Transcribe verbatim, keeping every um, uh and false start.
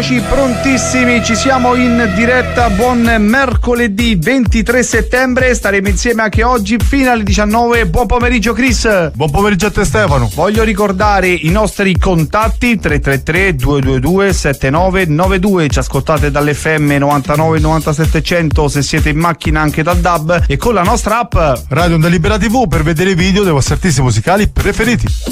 eccoci prontissimi, ci siamo in diretta. Buon mercoledì ventitré settembre, staremo insieme anche oggi fino alle diciannove. Buon pomeriggio Chris. Buon pomeriggio a te Stefano. Voglio ricordare i nostri contatti: tre tre tre due due due sette nove nove due. Ci ascoltate dall'F M novantanove novantasette cento se siete in macchina, anche dal D A B, e con la nostra app Radio Onda Libera tivù per vedere i video dei vostri artisti musicali preferiti.